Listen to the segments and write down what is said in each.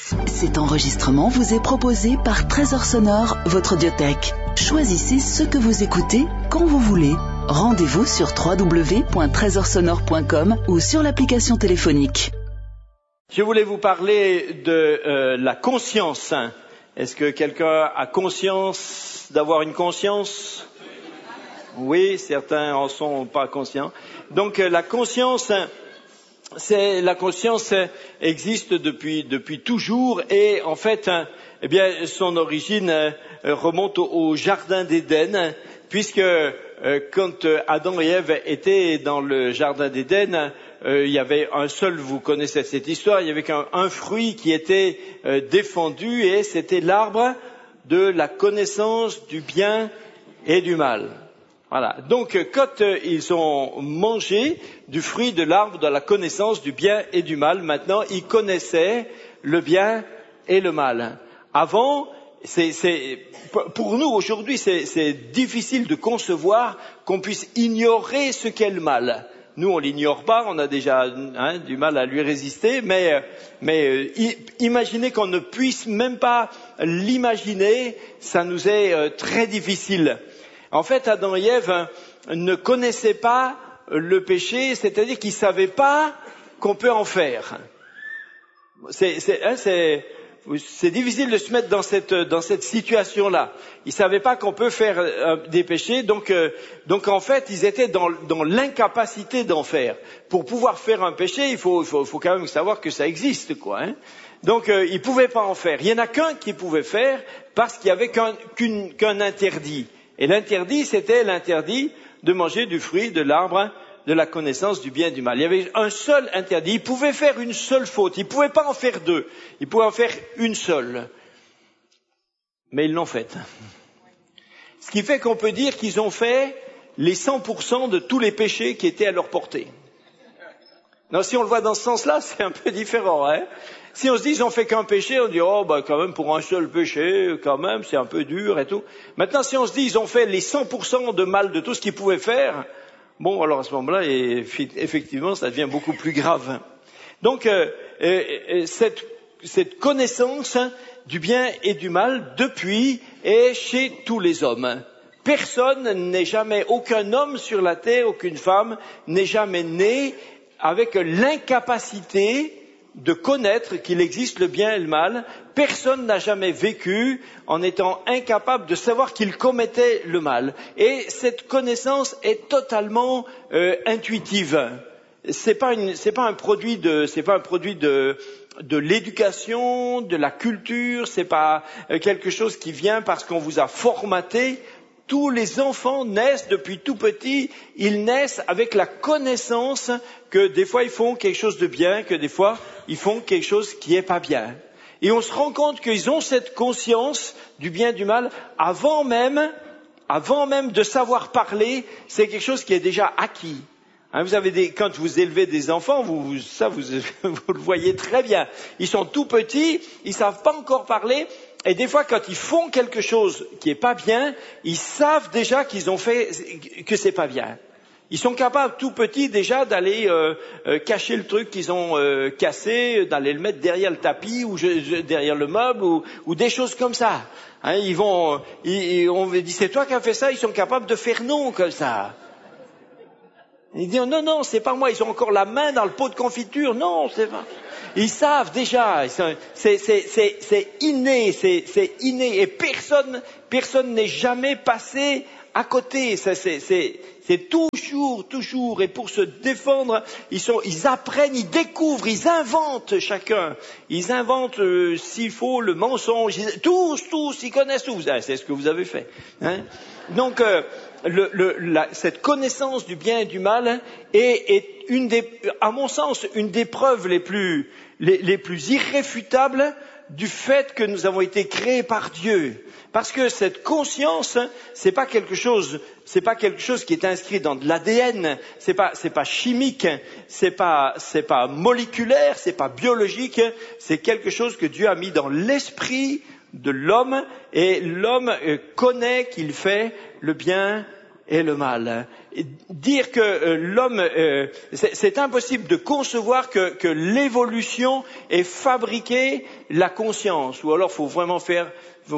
Cet enregistrement vous est proposé par Trésor Sonore, votre audiothèque. Choisissez ce que vous écoutez quand vous voulez. Rendez-vous sur www.trésorsonore.com ou sur l'application téléphonique. Je voulais vous parler de la conscience. Est-ce que quelqu'un a conscience d'avoir une conscience? Oui, certains en sont pas conscients. Donc la conscience existe depuis toujours et en fait, son origine remonte au jardin d'Éden, puisque quand Adam et Ève étaient dans le jardin d'Éden, il y avait un seul, vous connaissez cette histoire, il y avait qu'un fruit qui était défendu et c'était l'arbre de la connaissance du bien et du mal. Voilà. Donc, quand ils ont mangé du fruit de l'arbre de la connaissance du bien et du mal, maintenant, ils connaissaient le bien et le mal. Avant, pour nous, aujourd'hui, c'est difficile de concevoir qu'on puisse ignorer ce qu'est le mal. Nous, on l'ignore pas, on a déjà du mal à lui résister, mais imaginez qu'on ne puisse même pas l'imaginer, ça nous est très difficile. En fait, Adam et Ève ne connaissaient pas le péché, c'est-à-dire qu'ils ne savaient pas qu'on peut en faire. C'est difficile de se mettre dans cette situation-là. Ils ne savaient pas qu'on peut faire des péchés, donc en fait, ils étaient dans l'incapacité d'en faire. Pour pouvoir faire un péché, il faut quand même savoir que ça existe, quoi. Donc, ils ne pouvaient pas en faire. Il n'y en a qu'un qui pouvait faire parce qu'il n'y avait qu'un interdit. Et l'interdit, c'était l'interdit de manger du fruit de l'arbre de la connaissance du bien et du mal. Il y avait un seul interdit. Ils pouvaient faire une seule faute. Ils ne pouvaient pas en faire deux. Ils pouvaient en faire une seule. Mais ils l'ont faite. Ce qui fait qu'on peut dire qu'ils ont fait les 100% de tous les péchés qui étaient à leur portée. Non, si on le voit dans ce sens-là, c'est un peu différent, hein. Si on se dit ils ont fait qu'un péché, on dit quand même pour un seul péché, quand même, c'est un peu dur et tout. Maintenant, si on se dit ils ont fait les 100% de mal de tout ce qu'ils pouvaient faire, bon, alors à ce moment-là, effectivement, ça devient beaucoup plus grave. Donc, cette connaissance du bien et du mal, depuis, est chez tous les hommes. Personne n'est jamais, aucun homme sur la terre, aucune femme, n'est jamais né avec l'incapacité de connaître qu'il existe le bien et le mal. Personne n'a jamais vécu en étant incapable de savoir qu'il commettait le mal. Et cette connaissance est totalement intuitive. C'est pas un produit de l'éducation, de la culture. C'est pas quelque chose qui vient parce qu'on vous a formaté. Tous les enfants naissent depuis tout petit, ils naissent avec la connaissance que des fois ils font quelque chose de bien, que des fois ils font quelque chose qui est pas bien. Et on se rend compte qu'ils ont cette conscience du bien et du mal avant même de savoir parler, c'est quelque chose qui est déjà acquis. Quand vous élevez des enfants, vous le voyez très bien. Ils sont tout petits, ils savent pas encore parler. Et des fois, quand ils font quelque chose qui est pas bien, ils savent déjà qu'ils ont fait que c'est pas bien. Ils sont capables, tout petits, déjà d'aller cacher le truc qu'ils ont cassé, d'aller le mettre derrière le tapis ou derrière le meuble ou des choses comme ça. On dit c'est toi qui as fait ça. Ils sont capables de faire non comme ça. Ils disent non, c'est pas moi. Ils ont encore la main dans le pot de confiture. Non, c'est pas. Ils savent déjà, c'est inné, c'est inné, et personne n'est jamais passé à côté. C'est toujours, et pour se défendre, ils apprennent, ils découvrent, ils inventent chacun. Ils inventent, s'il faut, le mensonge. Tous, ils connaissent tout. C'est ce que vous avez fait. Donc, cette connaissance du bien et du mal est à mon sens, une des preuves les plus irréfutables du fait que nous avons été créés par Dieu. Parce que cette conscience, c'est pas quelque chose qui est inscrit dans de l'ADN, c'est pas chimique, c'est pas moléculaire, c'est pas biologique, c'est quelque chose que Dieu a mis dans l'esprit de l'homme, et l'homme connaît qu'il fait le bien et le mal. dire que l'homme, c'est impossible de concevoir que l'évolution ait fabriqué la conscience. Ou alors, faut vraiment faire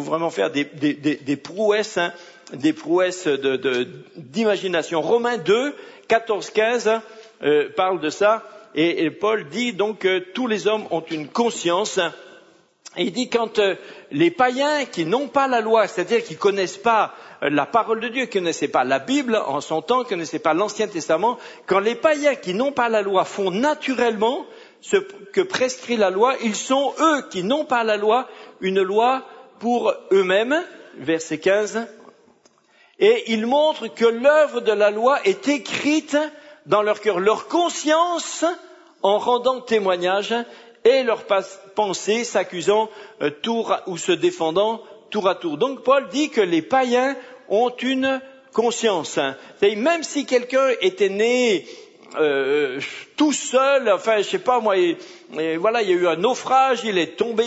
des prouesses, hein, des prouesses d'imagination. Romains 2, 14, 15 parle de ça. Et Paul dit donc que tous les hommes ont une conscience. Et il dit quand les païens qui n'ont pas la loi, c'est-à-dire qui connaissent pas la parole de Dieu, qui ne connaissaient pas la Bible en son temps, qui ne connaissaient pas l'Ancien Testament, quand les païens qui n'ont pas la loi font naturellement ce que prescrit la loi, ils sont eux qui n'ont pas la loi, une loi pour eux-mêmes, verset 15, et ils montrent que l'œuvre de la loi est écrite dans leur cœur, leur conscience en rendant témoignage et leurs pensées s'accusant ou se défendant tour à tour. Donc Paul dit que les païens ont une conscience. C'est-à-dire, même si quelqu'un était né tout seul, enfin je sais pas moi, voilà, il y a eu un naufrage, il est tombé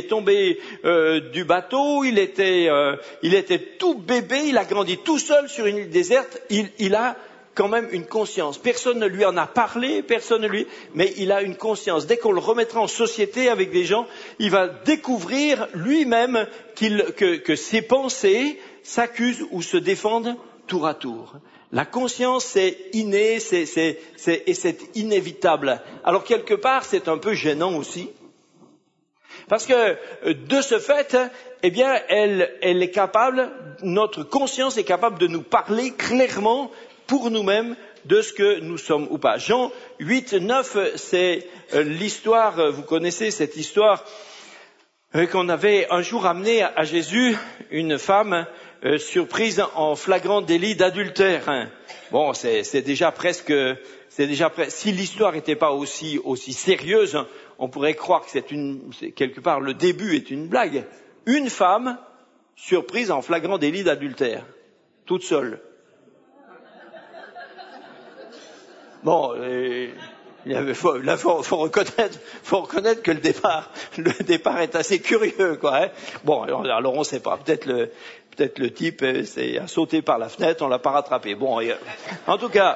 du bateau, il était tout bébé, il a grandi tout seul sur une île déserte, il a quand même une conscience. Personne ne lui en a parlé, mais il a une conscience. Dès qu'on le remettra en société avec des gens, il va découvrir lui-même que ses pensées s'accusent ou se défendent tour à tour. La conscience, c'est inné, et c'est inévitable. Alors quelque part, c'est un peu gênant aussi. Parce que de ce fait, eh bien, elle est capable, notre conscience est capable de nous parler clairement pour nous-mêmes de ce que nous sommes ou pas. Jean 8, 9, c'est l'histoire, vous connaissez cette histoire qu'on avait un jour amené à Jésus, une femme surprise en flagrant délit d'adultère. Bon, c'est déjà presque, si l'histoire n'était pas aussi sérieuse, on pourrait croire que quelque part le début est une blague. Une femme surprise en flagrant délit d'adultère, toute seule. Bon, faut reconnaître que le départ est assez curieux, quoi. Hein. Bon, alors on sait pas. Peut-être le type a sauté par la fenêtre, on l'a pas rattrapé. Bon, en tout cas,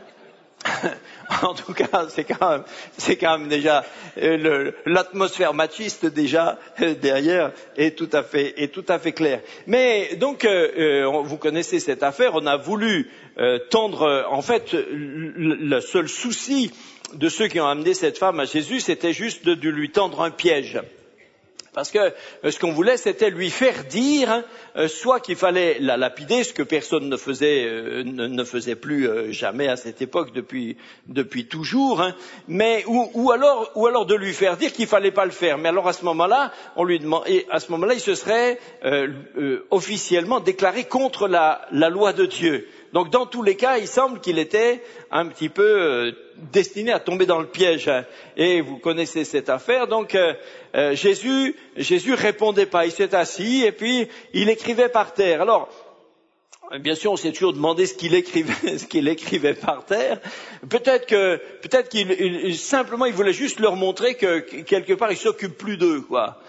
c'est quand même déjà l'atmosphère machiste déjà derrière est tout à fait claire. Mais donc vous connaissez cette affaire, on a voulu tendre, en fait, le seul souci de ceux qui ont amené cette femme à Jésus, c'était juste de lui tendre un piège. Parce que ce qu'on voulait, c'était lui faire dire soit qu'il fallait la lapider, ce que personne ne faisait plus jamais à cette époque depuis toujours, hein, mais ou alors de lui faire dire qu'il fallait pas le faire. Mais alors à ce moment-là, il se serait officiellement déclaré contre la loi de Dieu. Donc dans tous les cas, il semble qu'il était un petit peu destiné à tomber dans le piège. Et vous connaissez cette affaire. Donc Jésus répondait pas. Il s'est assis et puis il écrivait par terre. Alors, bien sûr, on s'est toujours demandé ce qu'il écrivait par terre. Peut-être qu'il simplement il voulait juste leur montrer que quelque part il s'occupe plus d'eux, quoi.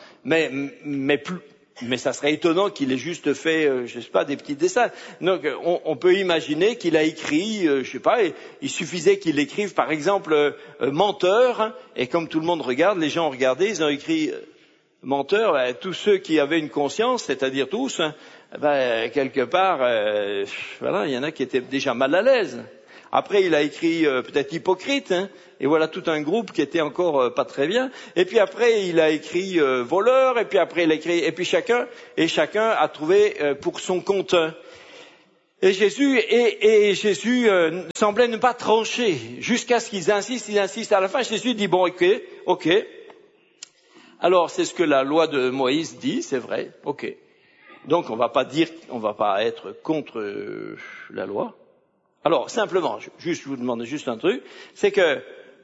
Mais ça serait étonnant qu'il ait juste fait, je sais pas, des petits dessins. Donc, on peut imaginer qu'il a écrit, je sais pas, il suffisait qu'il écrive, par exemple, menteur, hein, et comme tout le monde regarde, les gens ont regardé, ils ont écrit menteur, tous ceux qui avaient une conscience, c'est-à-dire tous, hein, quelque part, voilà, il y en a qui étaient déjà mal à l'aise. Après, il a écrit peut-être hypocrite, hein, et voilà tout un groupe qui était encore pas très bien. Et puis après, il a écrit voleur, et puis après, et puis chacun a trouvé pour son compte. Et Jésus semblait ne pas trancher, jusqu'à ce qu'ils insistent. À la fin, Jésus dit, bon, ok. Alors, c'est ce que la loi de Moïse dit, c'est vrai, ok. Donc, on va pas être contre la loi. Alors, simplement, je vous demande juste un truc, c'est que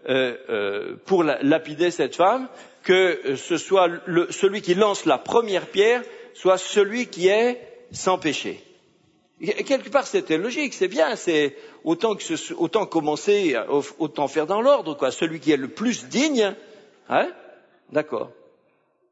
pour lapider cette femme, que ce soit celui qui lance la première pierre, soit celui qui est sans péché. Quelque part, c'était logique, c'est bien, c'est autant commencer, autant faire dans l'ordre, quoi. Celui qui est le plus digne, hein, d'accord.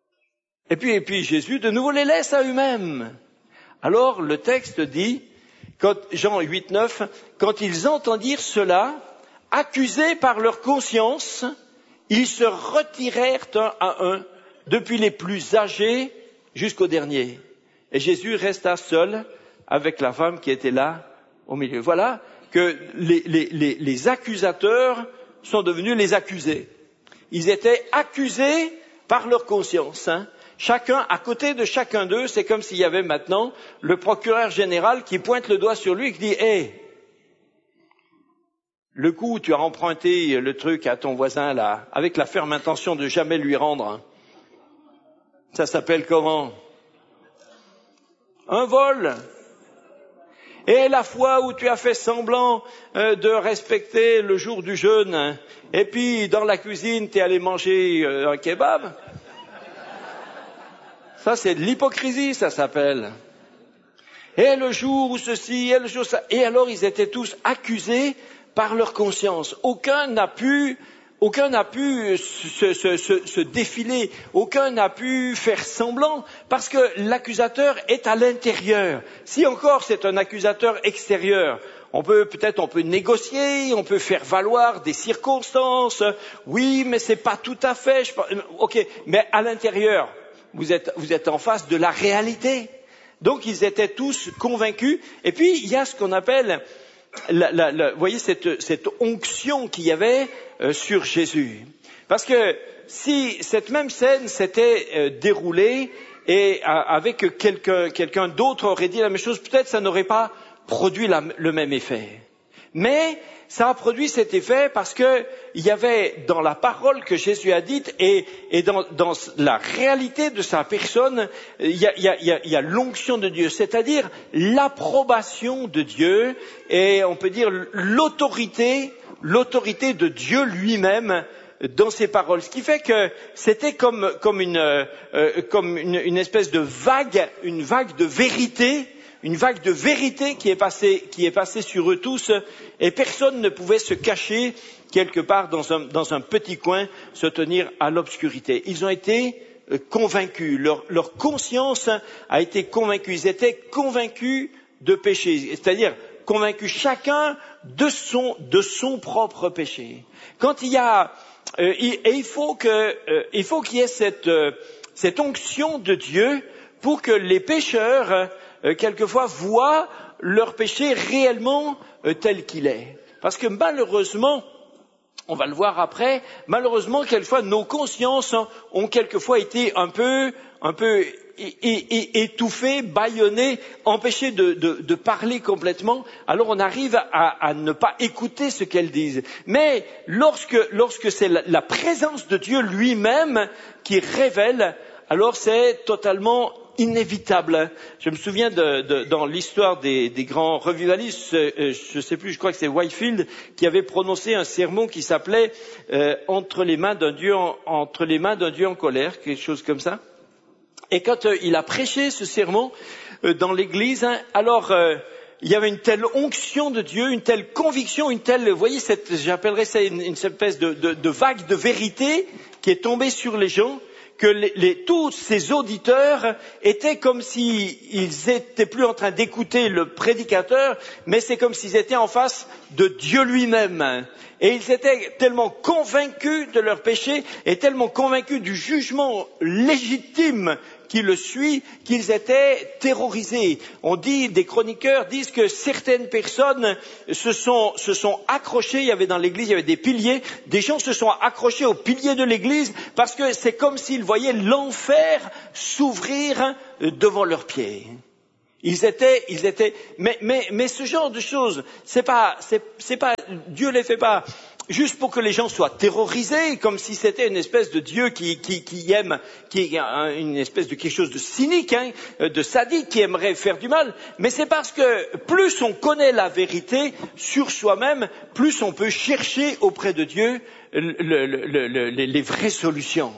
Et puis Jésus de nouveau les laisse à eux-mêmes. Alors le texte dit Jean 8, 9, quand ils entendirent cela, accusés par leur conscience, ils se retirèrent un à un, depuis les plus âgés jusqu'au dernier. Et Jésus resta seul avec la femme qui était là au milieu. Voilà que les accusateurs sont devenus les accusés. Ils étaient accusés par leur conscience. Chacun, à côté de chacun d'eux, c'est comme s'il y avait maintenant le procureur général qui pointe le doigt sur lui et qui dit « Hé, le coup où tu as emprunté le truc à ton voisin là, avec la ferme intention de jamais lui rendre, ça s'appelle comment? Un vol. Et la fois où tu as fait semblant de respecter le jour du jeûne, et puis dans la cuisine, tu es allé manger un kebab. Ça, c'est de l'hypocrisie, ça s'appelle. Et le jour où ceci, et le jour ça. Et alors, ils étaient tous accusés par leur conscience. Aucun n'a pu se défiler, aucun n'a pu faire semblant, parce que l'accusateur est à l'intérieur. Si encore c'est un accusateur extérieur, on peut négocier, on peut faire valoir des circonstances. Oui, mais c'est pas tout à fait. Ok, mais à l'intérieur, vous êtes en face de la réalité. Donc ils étaient tous convaincus. Et puis il y a ce qu'on appelle, vous voyez cette onction qu'il y avait sur Jésus. Parce que si cette même scène s'était déroulée et avec quelqu'un d'autre aurait dit la même chose, peut-être ça n'aurait pas produit le même effet. Mais ça a produit cet effet parce que il y avait dans la parole que Jésus a dite et dans la réalité de sa personne, il y a l'onction de Dieu, c'est-à-dire l'approbation de Dieu et on peut dire l'autorité de Dieu lui-même dans ses paroles. Ce qui fait que c'était comme une espèce de vague, une vague de vérité. Une vague de vérité qui est passée sur eux tous et personne ne pouvait se cacher quelque part dans un petit coin, se tenir à l'obscurité. Ils ont été convaincus, leur conscience a été convaincue, ils étaient convaincus de péché, c'est-à-dire convaincus chacun de son propre péché. Quand il y a il faut qu'il y ait cette onction de Dieu pour que les pécheurs quelquefois voient leur péché réellement tel qu'il est. Parce que malheureusement, on va le voir après, malheureusement, quelquefois, nos consciences ont quelquefois été un peu étouffées, bâillonnées, empêchées de parler complètement. Alors on arrive à ne pas écouter ce qu'elles disent. Mais lorsque c'est la présence de Dieu lui-même qui révèle, alors c'est totalement inévitable. Je me souviens dans l'histoire des grands revivalistes, je sais plus, je crois que c'est Whitefield qui avait prononcé un sermon qui s'appelait entre les mains d'un Dieu en colère, quelque chose comme ça. Et quand il a prêché ce sermon dans l'église, alors il y avait une telle onction de Dieu, une telle conviction, une telle, vous voyez, j'appellerais ça une espèce de vague de vérité qui est tombée sur les gens, que tous ces auditeurs étaient comme s'ils étaient plus en train d'écouter le prédicateur, mais c'est comme s'ils étaient en face de Dieu lui-même. Et ils étaient tellement convaincus de leur péché et tellement convaincus du jugement légitime qui le suit, qu'ils étaient terrorisés. Des chroniqueurs disent que certaines personnes se sont accrochées, il y avait dans l'église, il y avait des piliers, des gens se sont accrochés aux piliers de l'église parce que c'est comme s'ils voyaient l'enfer s'ouvrir devant leurs pieds. Mais ce genre de choses, c'est pas, Dieu les fait pas juste pour que les gens soient terrorisés, comme si c'était une espèce de Dieu qui aime, une espèce de quelque chose de cynique, de sadique, qui aimerait faire du mal. Mais c'est parce que plus on connaît la vérité sur soi-même, plus on peut chercher auprès de Dieu les vraies solutions.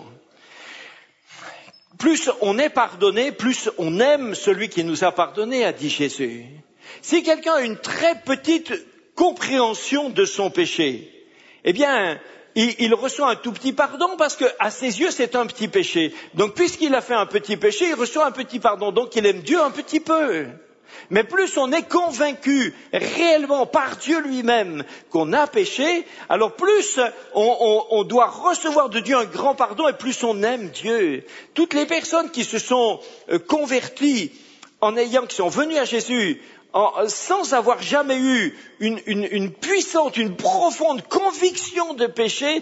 Plus on est pardonné, plus on aime celui qui nous a pardonné, a dit Jésus. Si quelqu'un a une très petite compréhension de son péché, eh bien, il reçoit un tout petit pardon parce que, à ses yeux, c'est un petit péché. Donc, puisqu'il a fait un petit péché, il reçoit un petit pardon. Donc, il aime Dieu un petit peu. Mais plus on est convaincu réellement par Dieu lui-même qu'on a péché, alors plus on doit recevoir de Dieu un grand pardon et plus on aime Dieu. Toutes les personnes qui se sont converties qui sont venues à Jésus sans avoir jamais eu une puissante, une profonde conviction de péché,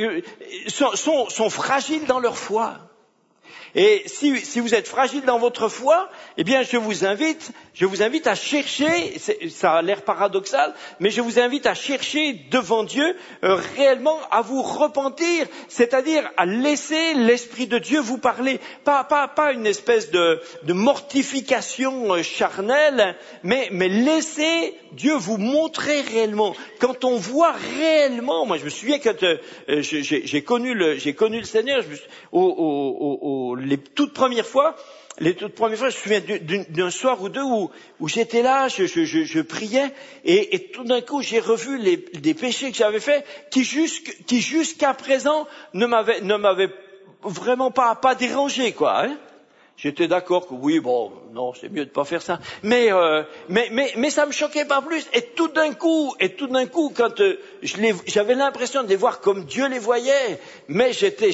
sont fragiles dans leur foi. Et si vous êtes fragile dans votre foi, eh bien je vous invite à chercher, ça a l'air paradoxal, mais je vous invite à chercher devant Dieu réellement à vous repentir, c'est-à-dire à laisser l'Esprit de Dieu vous parler, pas une espèce de mortification charnelle, mais laissez Dieu vous montrer réellement. Quand on voit réellement, moi je me souviens quand j'ai connu le Seigneur, les toutes premières fois, je me souviens d'un soir ou deux où j'étais là, je priais, et tout d'un coup j'ai revu des péchés que j'avais faits qui jusqu'à présent ne m'avaient vraiment pas dérangé, quoi. Hein. J'étais d'accord que oui, bon, non, c'est mieux de pas faire ça. Mais ça me choquait pas plus. Et tout d'un coup, quand j'avais l'impression de les voir comme Dieu les voyait, mais j'étais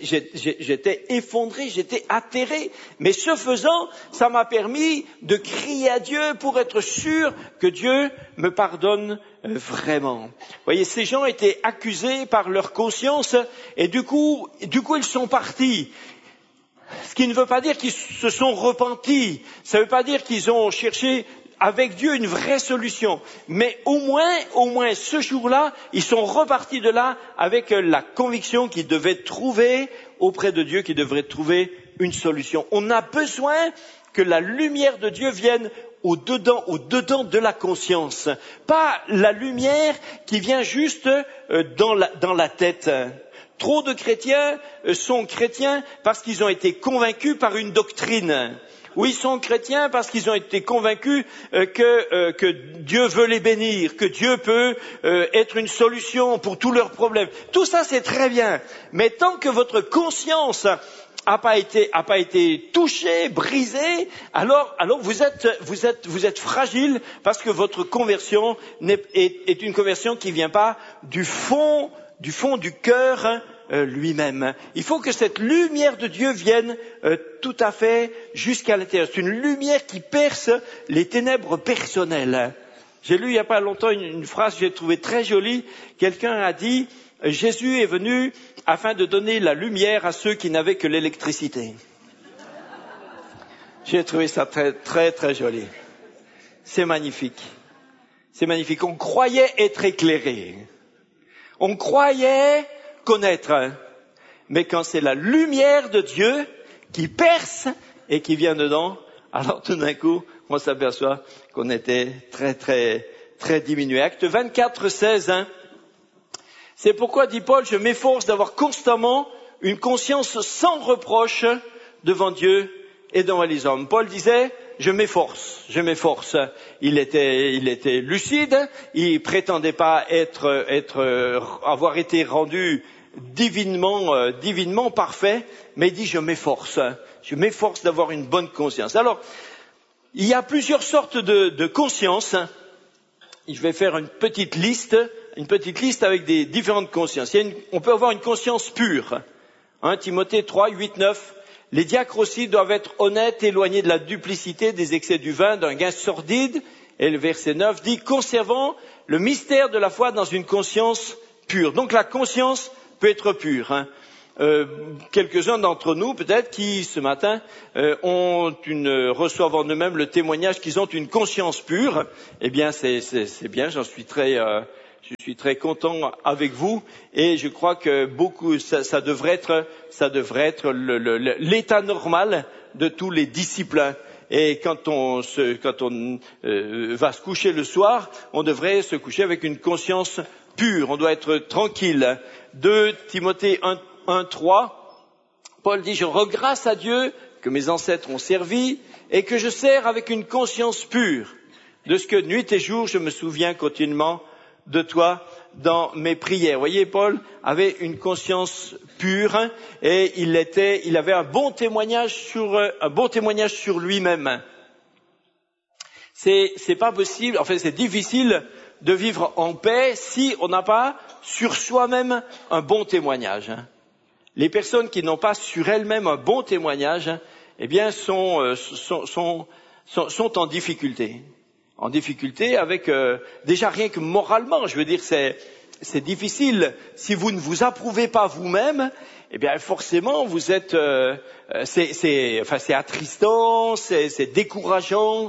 effondré, j'étais atterré. Mais ce faisant, ça m'a permis de crier à Dieu pour être sûr que Dieu me pardonne vraiment. Vous voyez, ces gens étaient accusés par leur conscience, et du coup, ils sont partis. Ce qui ne veut pas dire qu'ils se sont repentis, ça ne veut pas dire qu'ils ont cherché avec Dieu une vraie solution, mais au moins ce jour-là, ils sont repartis de là avec la conviction qu'ils devaient trouver auprès de Dieu, qu'ils devraient trouver une solution. On a besoin que la lumière de Dieu vienne au-dedans de la conscience, pas la lumière qui vient juste dans la tête. Trop de chrétiens sont chrétiens parce qu'ils ont été convaincus par une doctrine. Ou ils sont chrétiens parce qu'ils ont été convaincus que Dieu veut les bénir, que Dieu peut être une solution pour tous leurs problèmes. Tout ça, c'est très bien. Mais tant que votre conscience a pas été touchée, brisée, alors vous êtes fragile parce que votre conversion est une conversion qui vient pas du fond du cœur lui-même. Il faut que cette lumière de Dieu vienne tout à fait jusqu'à l'intérieur. C'est une lumière qui perce les ténèbres personnelles. J'ai lu il n'y a pas longtemps une phrase que j'ai trouvée très jolie. Quelqu'un a dit « Jésus est venu afin de donner la lumière à ceux qui n'avaient que l'électricité. » J'ai trouvé ça très, très, très joli. C'est magnifique. C'est magnifique. On croyait être éclairé. On croyait connaître, mais quand c'est la lumière de Dieu qui perce et qui vient dedans, alors tout d'un coup, on s'aperçoit qu'on était très, très, très diminué. Acte 24, 16, c'est pourquoi, dit Paul, je m'efforce d'avoir constamment une conscience sans reproche devant Dieu et devant les hommes. Paul disait, je m'efforce. Il était lucide, il prétendait pas avoir été rendu divinement parfait, mais il dit je m'efforce d'avoir une bonne conscience. Alors, il y a plusieurs sortes de conscience. Je vais faire une petite liste avec des différentes consciences. On peut avoir une conscience pure. Timothée 3, 8, 9. Les diacres aussi doivent être honnêtes, éloignés de la duplicité, des excès du vin, d'un gain sordide. Et le verset 9 dit, conservant le mystère de la foi dans une conscience pure. Donc la conscience peut être pure. Quelques-uns d'entre nous, peut-être, qui ce matin reçoivent en eux-mêmes le témoignage qu'ils ont une conscience pure. Eh bien, c'est bien, je suis très content avec vous, et je crois que ça devrait être l'état normal de tous les disciples. Et quand on va se coucher le soir, on devrait se coucher avec une conscience pure. On doit être tranquille. 2 Timothée 1, 3, Paul dit, je rends grâce à Dieu que mes ancêtres ont servi et que je sers avec une conscience pure. De ce que nuit et jour, je me souviens continuellement de toi dans mes prières. Vous voyez, Paul avait une conscience pure et il avait un bon témoignage sur lui-même. c'est pas possible, enfin c'est difficile de vivre en paix si on n'a pas sur soi-même un bon témoignage. Les personnes qui n'ont pas sur elles-mêmes un bon témoignage, eh bien, sont en difficulté. En difficulté avec, déjà rien que moralement, je veux dire, c'est difficile. Si vous ne vous approuvez pas vous-même, eh bien, forcément, vous êtes, c'est attristant, c'est décourageant,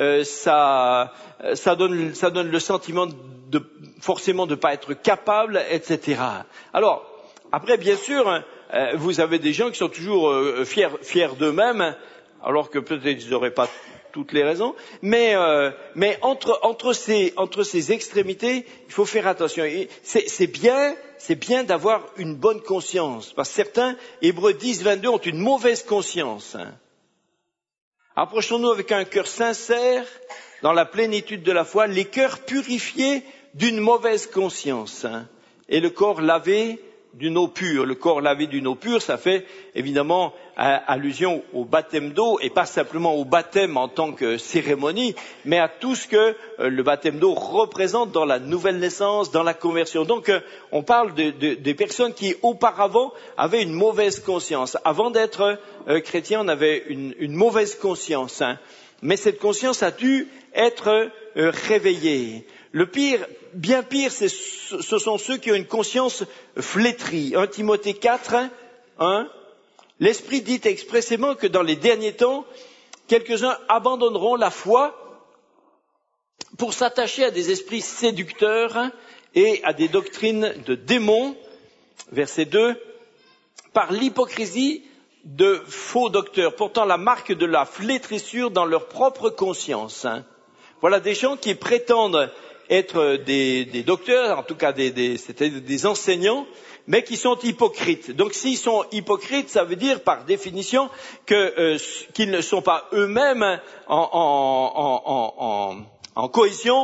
ça donne le sentiment forcément de pas être capable, etc. Alors, après, bien sûr, vous avez des gens qui sont toujours fiers d'eux-mêmes, alors que peut-être ils n'auraient pas toutes les raisons, mais entre ces extrémités, il faut faire attention. C'est bien d'avoir une bonne conscience, parce que certains, Hébreux 10, 22, ont une mauvaise conscience. Approchons-nous avec un cœur sincère, dans la plénitude de la foi, les cœurs purifiés d'une mauvaise conscience, et le corps lavé d'une eau pure. Le corps lavé d'une eau pure, ça fait évidemment allusion au baptême d'eau, et pas simplement au baptême en tant que cérémonie, mais à tout ce que le baptême d'eau représente dans la nouvelle naissance, dans la conversion. Donc on parle des personnes qui auparavant avaient une mauvaise conscience. Avant d'être chrétien, on avait une mauvaise conscience, mais cette conscience a dû être réveillée. Le pire, bien pire, ce sont ceux qui ont une conscience flétrie. 1 Timothée 4, 1, l'Esprit dit expressément que dans les derniers temps, quelques-uns abandonneront la foi pour s'attacher à des esprits séducteurs et à des doctrines de démons. Verset 2, par l'hypocrisie de faux docteurs, portant la marque de la flétrissure dans leur propre conscience. Voilà des gens qui prétendent être des docteurs, en tout cas des enseignants, mais qui sont hypocrites. Donc s'ils sont hypocrites, ça veut dire par définition qu'ils ne sont pas eux-mêmes en cohésion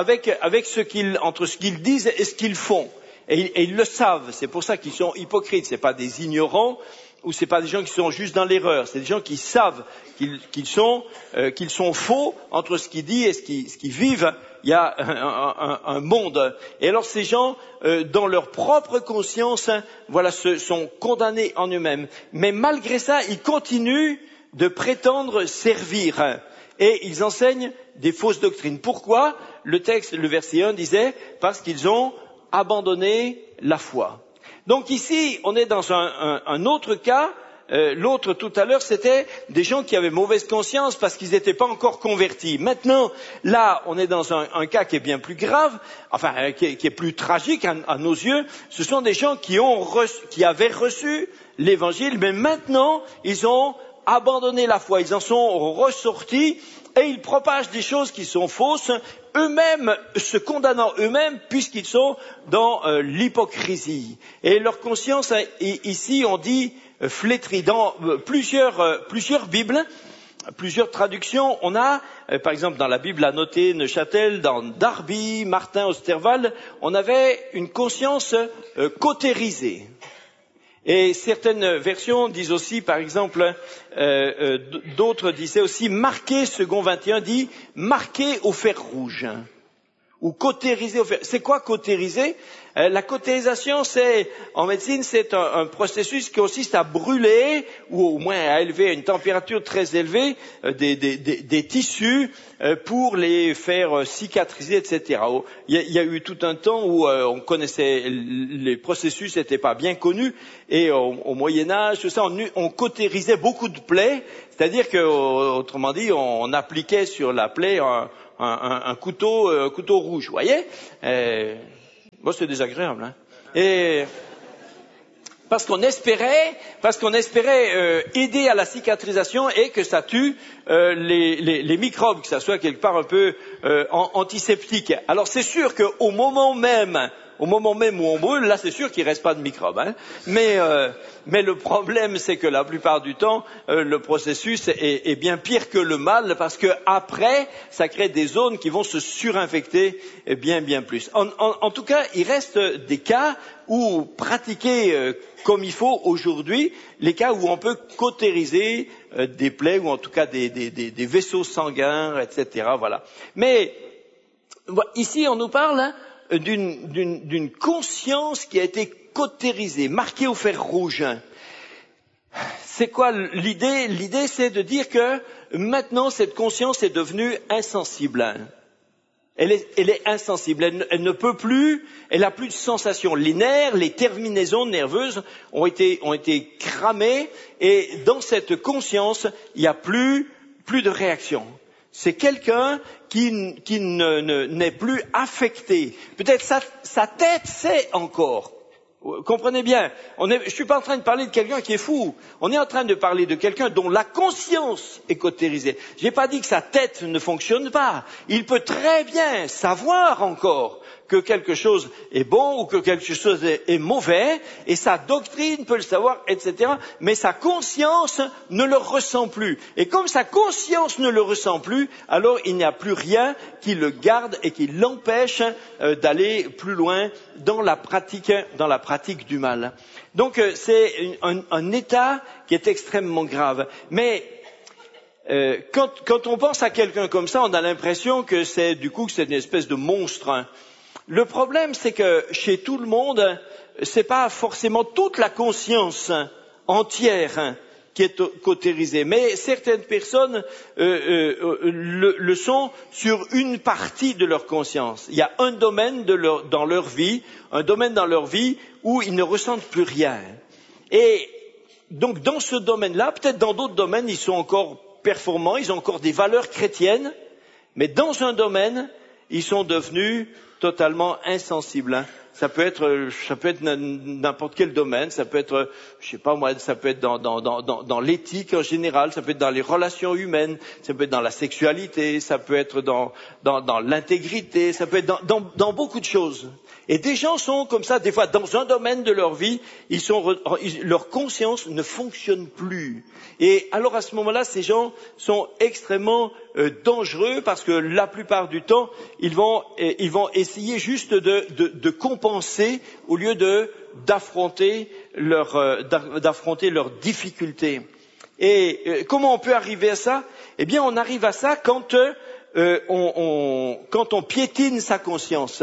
entre ce qu'ils disent et ce qu'ils font. Et ils le savent, c'est pour ça qu'ils sont hypocrites. C'est pas des ignorants, ou c'est pas des gens qui sont juste dans l'erreur, c'est des gens qui savent qu'ils sont faux entre ce qu'ils disent et ce qu'ils vivent. Il y a un monde. Et alors ces gens, dans leur propre conscience, voilà, sont condamnés en eux-mêmes. Mais malgré ça, ils continuent de prétendre servir. Et ils enseignent des fausses doctrines. Pourquoi? Le verset 1 disait, parce qu'ils ont abandonné la foi. Donc ici, on est dans un autre cas. L'autre tout à l'heure, c'était des gens qui avaient mauvaise conscience parce qu'ils n'étaient pas encore convertis. Maintenant, là, on est dans un cas qui est bien plus grave, enfin qui est plus tragique à nos yeux. Ce sont des gens qui avaient reçu l'Évangile, mais maintenant, ils ont abandonné la foi, ils en sont ressortis et ils propagent des choses qui sont fausses, eux-mêmes se condamnant eux-mêmes puisqu'ils sont dans l'hypocrisie. Et leur conscience, ici, on dit flétrie. Dans plusieurs Bibles, plusieurs traductions, on a, par exemple dans la Bible annotée Neuchâtel, dans Darby, Martin, Osterwald, on avait une conscience cautérisée. Et certaines versions disent aussi, par exemple, d'autres disaient aussi marqué, second 21 dit marqué au fer rouge. Ou cautérisé au fer. C'est quoi cautériser? La cautérisation, en médecine, c'est un processus qui consiste à brûler, ou au moins à élever à une température très élevée, des tissus pour les faire cicatriser, etc. Il y a eu tout un temps où on connaissait, les processus n'étaient pas bien connus, et au Moyen-Âge, tout ça, on cautérisait beaucoup de plaies, c'est-à-dire que, autrement dit, on appliquait sur la plaie un couteau rouge, vous voyez. Bon, c'est désagréable, hein. Et parce qu'on espérait aider à la cicatrisation et que ça tue les microbes, que ça soit quelque part un peu antiseptique. Alors c'est sûr qu'au moment même au moment même où on brûle, là c'est sûr qu'il reste pas de microbes. Hein. Mais le problème, c'est que la plupart du temps, le processus est bien pire que le mal, parce que après, ça crée des zones qui vont se surinfecter bien plus. En tout cas, il reste des cas où pratiquer comme il faut aujourd'hui, les cas où on peut cautériser des plaies ou en tout cas des vaisseaux sanguins, etc. Voilà. Mais ici, on nous parle d'une conscience qui a été cautérisée, marquée au fer rouge. C'est quoi l'idée? L'idée, c'est de dire que maintenant, cette conscience est devenue insensible. Elle est insensible, elle ne peut plus, elle n'a plus de sensations. Les nerfs, les terminaisons nerveuses ont été cramées, et dans cette conscience, il n'y a plus de réaction. C'est quelqu'un qui n'est plus affecté. Peut-être sa tête sait encore. Comprenez bien, je suis pas en train de parler de quelqu'un qui est fou. On est en train de parler de quelqu'un dont la conscience est cautérisée. J'ai pas dit que sa tête ne fonctionne pas. Il peut très bien savoir encore que quelque chose est bon ou que quelque chose est mauvais, et sa doctrine peut le savoir, etc. Mais sa conscience ne le ressent plus. Et comme sa conscience ne le ressent plus, alors il n'y a plus rien qui le garde et qui l'empêche d'aller plus loin dans la pratique du mal. Donc c'est un état qui est extrêmement grave. Mais quand on pense à quelqu'un comme ça, on a l'impression que c'est une espèce de monstre. Hein. Le problème, c'est que chez tout le monde, c'est pas forcément toute la conscience entière qui est cautérisée, mais certaines personnes le sont sur une partie de leur conscience. Il y a un domaine dans leur vie où ils ne ressentent plus rien. Et donc dans ce domaine-là, peut-être dans d'autres domaines, ils sont encore performants, ils ont encore des valeurs chrétiennes, mais dans un domaine, ils sont devenus totalement insensibles. Hein. Ça peut être n'importe quel domaine, ça peut être, je sais pas moi, ça peut être dans l'éthique en général, ça peut être dans les relations humaines, ça peut être dans la sexualité, ça peut être dans l'intégrité, ça peut être dans beaucoup de choses. Et des gens sont comme ça, des fois, dans un domaine de leur vie, leur conscience ne fonctionne plus. Et alors à ce moment-là, ces gens sont extrêmement dangereux, parce que la plupart du temps, ils vont essayer juste de compenser au lieu d'affronter leurs difficultés. Et comment on peut arriver à ça? Eh bien, on arrive à ça quand on piétine sa conscience.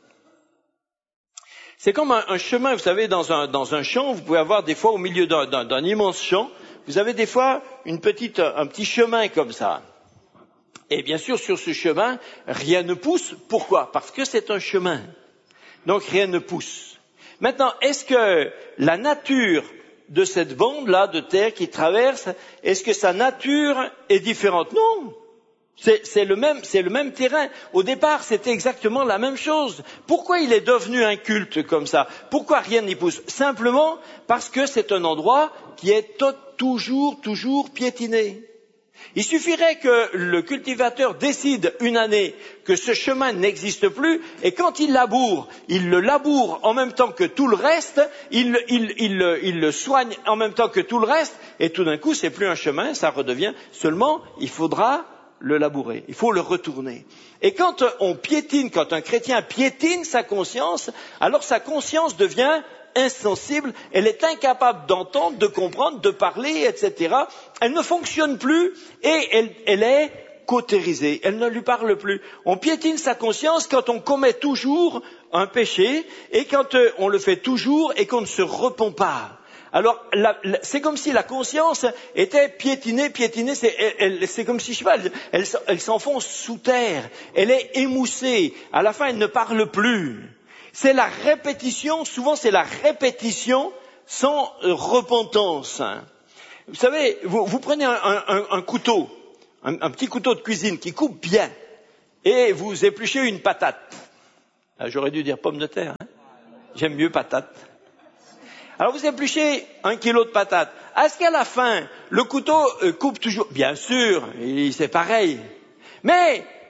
C'est comme un chemin, vous savez, dans un champ, vous pouvez avoir des fois au milieu d'un immense champ, vous avez des fois un petit chemin comme ça. Et bien sûr, sur ce chemin, rien ne pousse. Pourquoi? Parce que c'est un chemin. Donc rien ne pousse. Maintenant, est-ce que la nature de cette bande-là de terre qui traverse, est-ce que sa nature est différente? Non. C'est le même terrain. Au départ, c'était exactement la même chose. Pourquoi il est devenu inculte comme ça? Pourquoi rien n'y pousse? Simplement parce que c'est un endroit qui est toujours piétiné. Il suffirait que le cultivateur décide une année que ce chemin n'existe plus, et quand il le laboure en même temps que tout le reste, il le soigne en même temps que tout le reste, et tout d'un coup, c'est plus un chemin, ça redevient. Seulement, il faudra le labourer, il faut le retourner. Et quand un chrétien piétine sa conscience, alors sa conscience devient insensible, elle est incapable d'entendre, de comprendre, de parler, etc. Elle ne fonctionne plus, et elle est cautérisée, elle ne lui parle plus. On piétine sa conscience quand on commet toujours un péché, et quand on le fait toujours et qu'on ne se repent pas. Alors, c'est comme si la conscience était piétinée, c'est comme si, je sais pas, elle s'enfonce sous terre, elle est émoussée, à la fin elle ne parle plus. C'est la répétition, souvent c'est la répétition sans repentance. Vous savez, vous prenez un couteau, un petit couteau de cuisine qui coupe bien, et vous épluchez une patate. Ah, j'aurais dû dire pomme de terre, hein. J'aime mieux patate. Alors vous épluchez 1 kilo de patates. Est-ce qu'à la fin, le couteau coupe toujours? Bien sûr, c'est pareil. Mais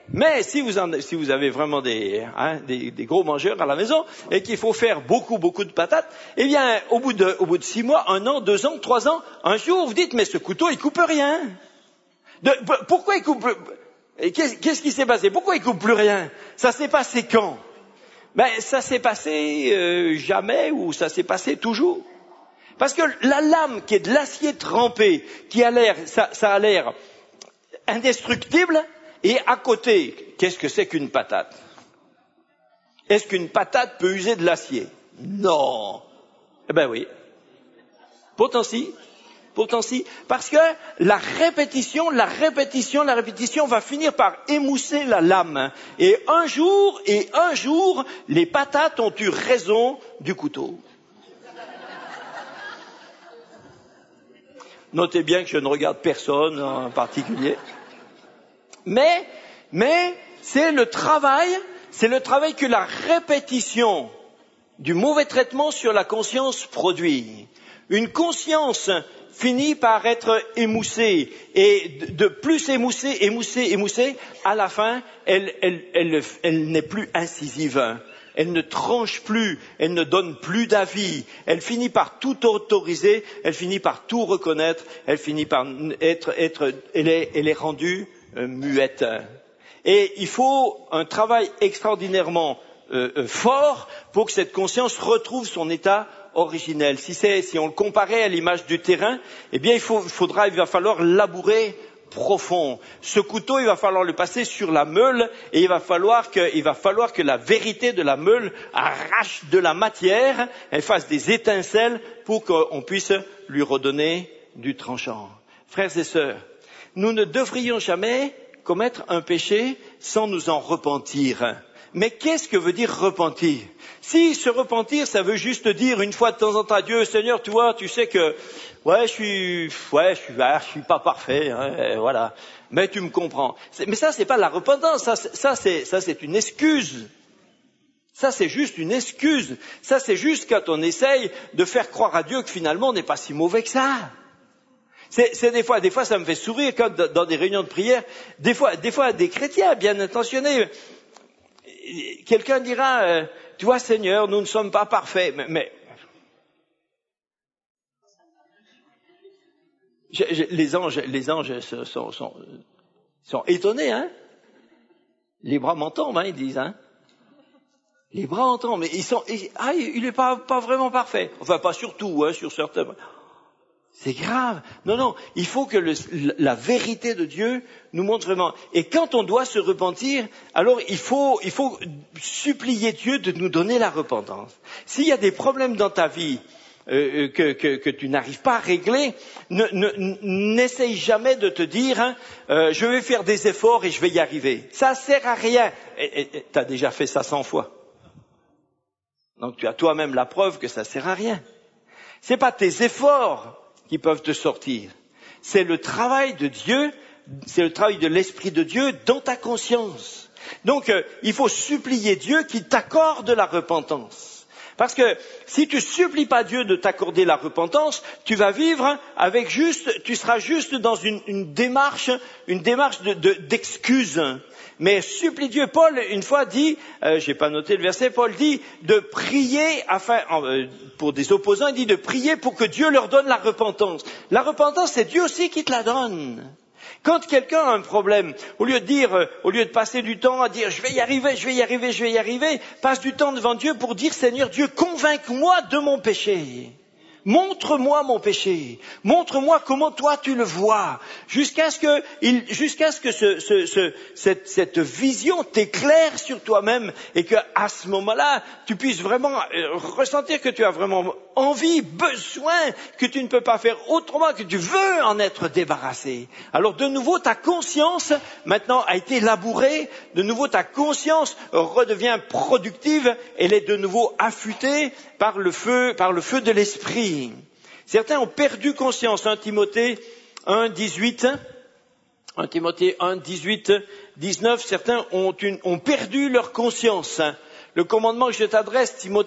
Mais si vous avez vraiment des gros mangeurs à la maison et qu'il faut faire beaucoup de patates, eh bien, au bout de 6 mois, 1 an, 2 ans, 3 ans, un jour, vous dites, mais ce couteau, il coupe rien. Pourquoi il coupe? Qu'est-ce qui s'est passé? Pourquoi il coupe plus rien? Ça s'est passé quand? Ben, ça s'est passé jamais, ou ça s'est passé toujours. Parce que la lame qui est de l'acier trempé, ça a l'air indestructible, et à côté, qu'est-ce que c'est qu'une patate? Est-ce qu'une patate peut user de l'acier? Non. Eh ben oui. Pourtant si. Parce que la répétition va finir par émousser la lame. Et un jour, les patates ont eu raison du couteau. Notez bien que je ne regarde personne en particulier. Mais c'est le travail que la répétition du mauvais traitement sur la conscience produit. Une conscience finit par être émoussée, et de plus émoussée, à la fin, elle n'est plus incisive. Elle ne tranche plus, elle ne donne plus d'avis, elle finit par tout autoriser, elle finit par tout reconnaître, elle finit par elle est rendue muette. Et il faut un travail extraordinairement fort pour que cette conscience retrouve son état originel. Si on le comparait à l'image du terrain, eh bien il va falloir labourer profond. Ce couteau, il va falloir le passer sur la meule, et il va falloir que la vérité de la meule arrache de la matière, elle fasse des étincelles pour qu'on puisse lui redonner du tranchant. Frères et sœurs, nous ne devrions jamais commettre un péché sans nous en repentir. Mais qu'est-ce que veut dire repentir? Si se repentir, ça veut juste dire une fois de temps en temps à Dieu, Seigneur, tu sais que je suis pas parfait, hein, voilà. Mais tu me comprends. Mais ça, c'est pas la repentance. Ça, c'est une excuse. Ça, c'est juste une excuse. Ça, c'est juste quand on essaye de faire croire à Dieu que finalement, on n'est pas si mauvais que ça. C'est des fois, ça me fait sourire quand dans des réunions de prière, des fois, des chrétiens bien intentionnés, quelqu'un dira, tu vois, Seigneur, nous ne sommes pas parfaits, mais les anges sont étonnés, hein. Les bras m'en tombent, hein, ils disent, hein. Les bras en tombent, mais il est pas vraiment parfait. Enfin, pas sur tout, hein, sur certains. C'est grave. Non, il faut que la vérité de Dieu nous montre vraiment. Et quand on doit se repentir, alors il faut supplier Dieu de nous donner la repentance. S'il y a des problèmes dans ta vie que tu n'arrives pas à régler, n'essaye jamais de te dire, hein, je vais faire des efforts et je vais y arriver. Ça sert à rien. Et tu as déjà fait ça 100 fois. Donc tu as toi-même la preuve que ça sert à rien. C'est pas tes efforts qui peuvent te sortir. C'est le travail de Dieu, c'est le travail de l'Esprit de Dieu dans ta conscience. Donc, il faut supplier Dieu qu'il t'accorde la repentance. Parce que si tu supplies pas Dieu de t'accorder la repentance, tu vas vivre tu seras juste dans une démarche d'excuses. Mais supplie Dieu. Paul, une fois, dit, j'ai pas noté le verset, Paul dit de prier pour des opposants, il dit de prier pour que Dieu leur donne la repentance. La repentance, c'est Dieu aussi qui te la donne. Quand quelqu'un a un problème, au lieu de passer du temps à dire je vais y arriver, passe du temps devant Dieu pour dire Seigneur Dieu, convainc-moi de mon péché. Montre-moi mon péché. Montre-moi comment toi tu le vois. Jusqu'à ce que cette vision t'éclaire sur toi-même et que à ce moment-là, tu puisses vraiment ressentir que tu as vraiment envie, besoin, que tu ne peux pas faire autrement, que tu veux en être débarrassé. Alors de nouveau, ta conscience maintenant a été labourée. De nouveau, ta conscience redevient productive. Elle est de nouveau affûtée par le feu de l'esprit. Certains ont perdu conscience. 1 Timothée 1, 18, 19, certains ont perdu leur conscience. Le commandement que je t'adresse, Timothée,